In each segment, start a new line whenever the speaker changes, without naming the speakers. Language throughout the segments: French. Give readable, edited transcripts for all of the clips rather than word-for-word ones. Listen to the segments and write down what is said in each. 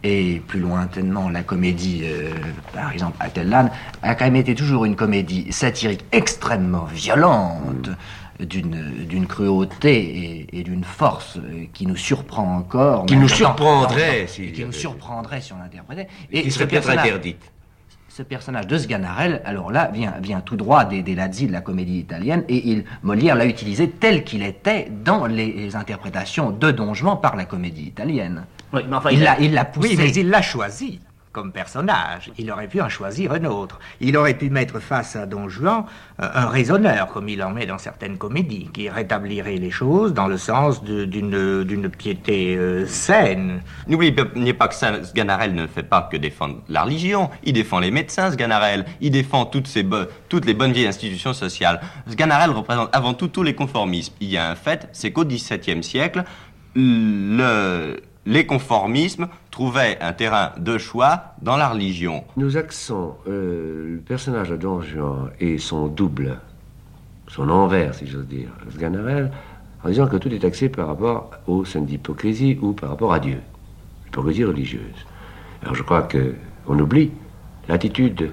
et plus lointainement la comédie, par exemple Atellane, a quand même été toujours une comédie satirique extrêmement violente, d'une cruauté et d'une force qui nous surprend encore.
Qui nous surprendrait
si on l'interprétait.
Et qui serait peut-être interdite.
Ce personnage de Sganarelle, alors là, vient tout droit des Lazzi de la comédie italienne, et Molière l'a utilisé tel qu'il était dans les interprétations de Don Juan par la comédie italienne.
Oui, mais enfin,
il l'a poussé. Oui, mais il l'a choisi comme personnage. Il aurait pu en choisir un autre. Il aurait pu mettre face à Don Juan un raisonneur, comme il en met dans certaines comédies, qui rétablirait les choses dans le sens d'une piété saine.
N'oubliez pas que Sganarelle ne fait pas que défendre la religion. Il défend les médecins, Sganarelle. Il défend toutes les bonnes vieilles institutions sociales. Sganarelle représente avant tout tous les conformismes. Il y a un fait, c'est qu'au XVIIe siècle, les conformismes trouvaient un terrain de choix dans la religion.
Nous axons le personnage de Don Juan et son double, son envers, si j'ose dire, Sganarelle, en disant que tout est axé par rapport aux scènes d'hypocrisie ou par rapport à Dieu, l'hypocrisie religieuse. Alors je crois qu'on oublie l'attitude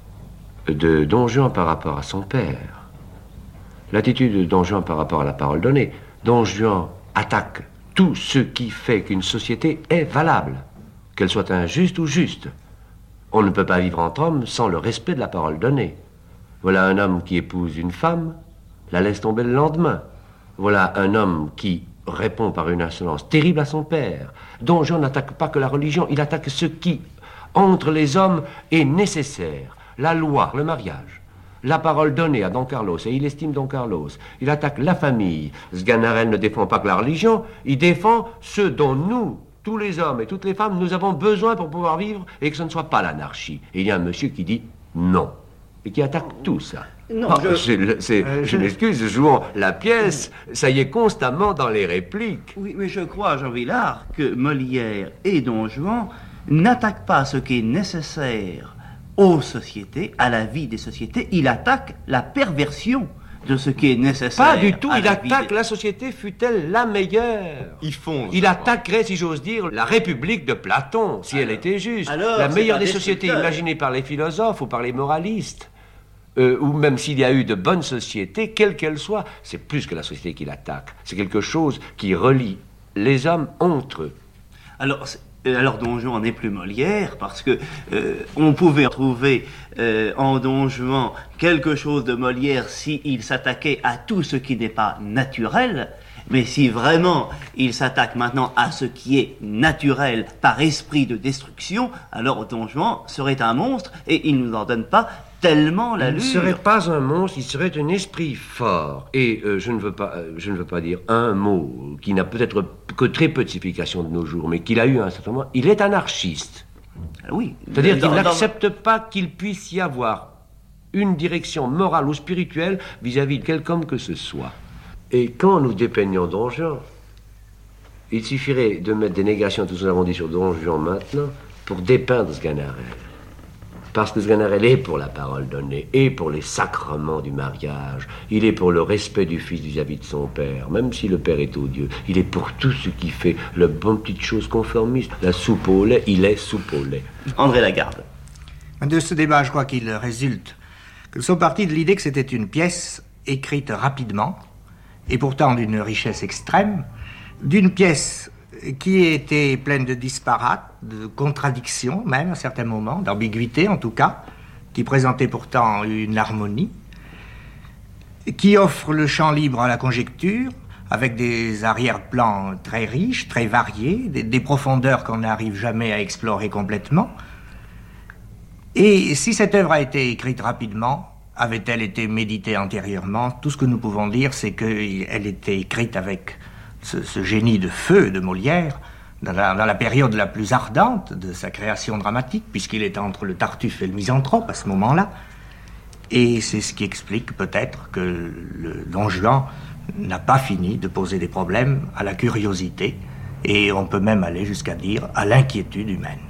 de Don Juan par rapport à son père, l'attitude de Don Juan par rapport à la parole donnée. Don Juan attaque tout ce qui fait qu'une société est valable, qu'elle soit injuste ou juste. On ne peut pas vivre entre hommes sans le respect de la parole donnée. Voilà un homme qui épouse une femme, la laisse tomber le lendemain. Voilà un homme qui répond par une insolence terrible à son père. Don Juan n'attaque pas que la religion, il attaque ce qui, entre les hommes, est nécessaire. La loi, le mariage. La parole donnée à Don Carlos, et il estime Don Carlos. Il attaque la famille. Sganarelle ne défend pas que la religion, il défend ce dont nous, tous les hommes et toutes les femmes, nous avons besoin pour pouvoir vivre et que ce ne soit pas l'anarchie. Et il y a un monsieur qui dit non, et qui attaque tout ça.
Non,
je m'excuse, jouons la pièce, ça y est constamment dans les répliques.
Oui, mais je crois, Jean Villard, que Molière et Don Juan n'attaquent pas ce qui est nécessaire aux sociétés, à la vie des sociétés. Il attaque la perversion de ce qui est nécessaire.
Pas du tout, il attaque la société, fût-elle la meilleure. Il attaquerait, si j'ose dire, la République de Platon, si elle était juste. La meilleure des sociétés imaginées par les philosophes ou par les moralistes. Ou même s'il y a eu de bonnes sociétés, quelles qu'elles soient, c'est plus que la société qu'il attaque. C'est quelque chose qui relie les hommes entre eux.
Alors Don Juan n'est plus Molière, parce que on pouvait trouver en Don Juan quelque chose de Molière s'il s'attaquait à tout ce qui n'est pas naturel, mais si vraiment il s'attaque maintenant à ce qui est naturel par esprit de destruction, alors Don Juan serait un monstre et il ne nous en donne pas tellement l'allure.
Il ne serait pas un monstre, il serait un esprit fort. Et je ne veux pas dire un mot qui n'a peut-être que très peu de signification de nos jours, mais qu'il a eu à un certain moment. Il est anarchiste.
Oui.
C'est-à-dire qu'il n'accepte pas qu'il puisse y avoir une direction morale ou spirituelle vis-à-vis de quelque homme que ce soit. Et quand nous dépeignons Don Juan, il suffirait de mettre des négations à tout ce que nous avons dit sur Don Juan maintenant pour dépeindre Sganarelle. Parce que Sganarelle est pour la parole donnée, et pour les sacrements du mariage. Il est pour le respect du fils vis-à-vis de son père, même si le père est odieux. Il est pour tout ce qui fait le bon petite chose conformiste. La soupe au lait, il est soupe au lait.
André Lagarde.
De ce débat, je crois qu'il résulte que nous sommes partis de l'idée que c'était une pièce écrite rapidement, et pourtant d'une richesse extrême, d'une pièce qui était pleine de disparates, de contradictions même à certains moments, d'ambiguïté en tout cas, qui présentait pourtant une harmonie, qui offre le champ libre à la conjecture, avec des arrière-plans très riches, très variés, des profondeurs qu'on n'arrive jamais à explorer complètement. Et si cette œuvre a été écrite rapidement, avait-elle été méditée antérieurement? Tout ce que nous pouvons dire, c'est qu'elle était écrite avec ce génie de feu de Molière, dans la période la plus ardente de sa création dramatique, puisqu'il est entre le Tartuffe et le Misanthrope à ce moment-là. Et c'est ce qui explique peut-être que le Don Juan n'a pas fini de poser des problèmes à la curiosité, et on peut même aller jusqu'à dire à l'inquiétude humaine.